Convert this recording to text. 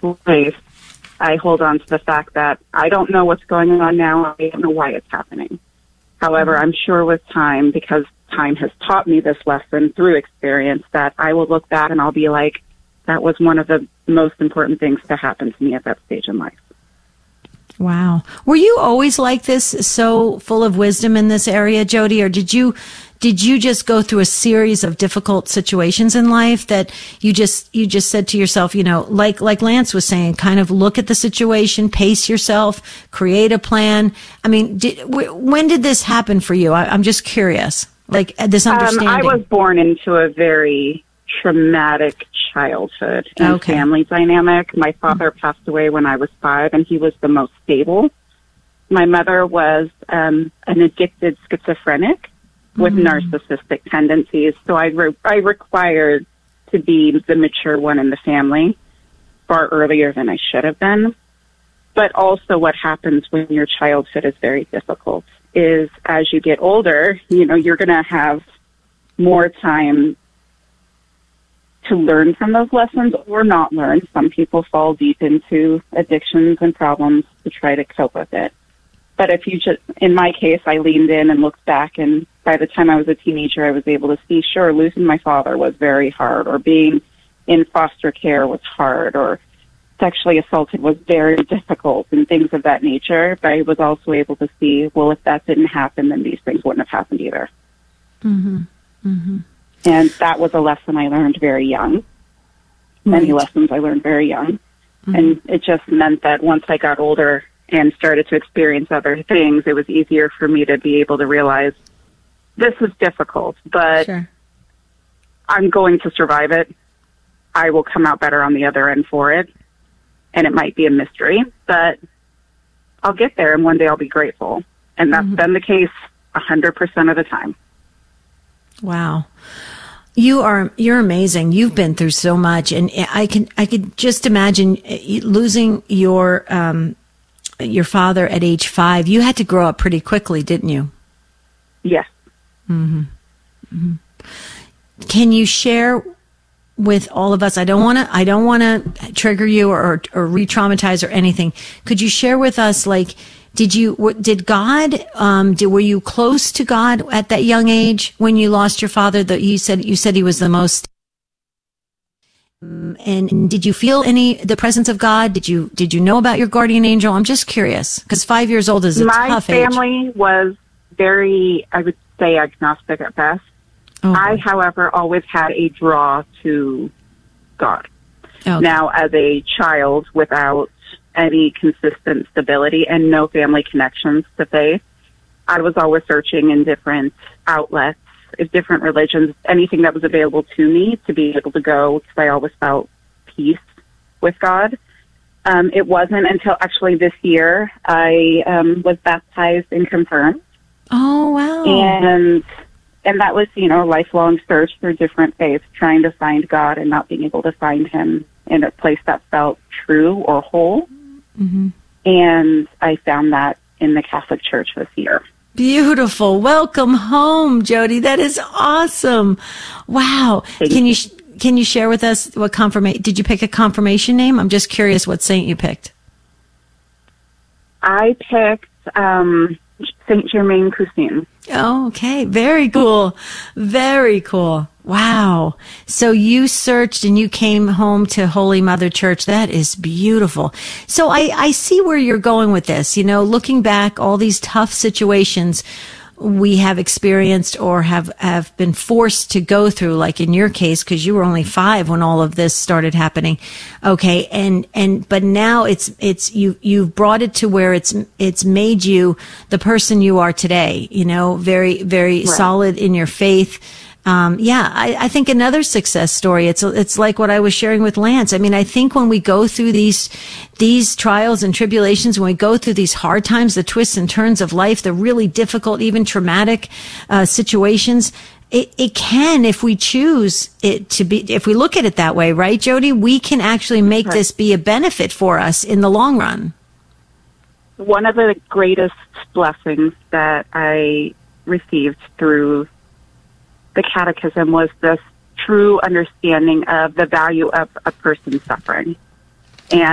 life, I hold on to the fact that I don't know what's going on now. I don't know why it's happening. However, I'm sure with time, because time has taught me this lesson through experience, that I will look back and I'll be like, that was one of the most important things to happen to me at that stage in life. Wow. Were you always like this, so full of wisdom in this area, Jody, or did you just go through a series of difficult situations in life that you just said to yourself, like Lance was saying, kind of look at the situation, pace yourself, create a plan? I mean, when did this happen for you? I'm just curious, like this understanding. I was born into a very traumatic childhood and family dynamic. My father passed away when I was 5, and he was the most stable. My mother was an addicted schizophrenic with narcissistic tendencies, so I required to be the mature one in the family far earlier than I should have been. But also what happens when your childhood is very difficult is as you get older, you're going to have more time to learn from those lessons or not learn. Some people fall deep into addictions and problems to try to cope with it. But in my case, I leaned in and looked back, and by the time I was a teenager, I was able to see, sure, losing my father was very hard, or being in foster care was hard, or sexually assaulted was very difficult, and things of that nature. But I was also able to see, well, if that didn't happen, then these things wouldn't have happened either. Mm-hmm. Mm-hmm. And that was a lesson I learned very young. Many lessons I learned very young. Mm-hmm. And it just meant that once I got older and started to experience other things, it was easier for me to be able to realize this is difficult, but I'm going to survive it. I will come out better on the other end for it. And it might be a mystery, but I'll get there, and one day I'll be grateful. And that's been the case 100% of the time. Wow. You're amazing. You've been through so much, and I could just imagine losing your father at age 5. You had to grow up pretty quickly, didn't you? Yes. Mm-hmm. Mm-hmm. Can you share with all of us? I don't want to trigger you or re-traumatize or anything. Could you share with us, like, were you close to God at that young age when you lost your father? That you said he was the most, and did you feel the presence of God? Did you know about your guardian angel? I'm just curious, because 5 years old is a tough age. My family was very, I would say, agnostic at best. Okay. I, however, always had a draw to God. Okay. Now, as a child without any consistent stability and no family connections to faith, I was always searching in different outlets, different religions, anything that was available to me to be able to go, because I always felt peace with God. It wasn't until actually this year I was baptized and confirmed. Oh, wow. And that was, a lifelong search through different faiths, trying to find God and not being able to find him in a place that felt true or whole. Mm-hmm. And I found that in the Catholic Church this year. Beautiful. Welcome home, Jody. That is awesome. Wow. Can you share with us what confirmation? Did you pick a confirmation name? I'm just curious what saint you picked. I picked Saint Germain Cousin. Oh, okay. Very cool. Very cool. Wow. So you searched and you came home to Holy Mother Church. That is beautiful. So I see where you're going with this. Looking back, all these tough situations we have experienced or have been forced to go through, like in your case, because you were only 5 when all of this started happening. Okay. But now you've brought it to where it's made you the person you are today, very, very solid in your faith. I think another success story, it's like what I was sharing with Lance. I mean, I think when we go through these trials and tribulations, when we go through these hard times, the twists and turns of life, the really difficult, even traumatic, situations, it can, if we choose it to be, if we look at it that way, right, Jody, we can actually make this be a benefit for us in the long run. One of the greatest blessings that I received through the catechism was this true understanding of the value of a person's suffering.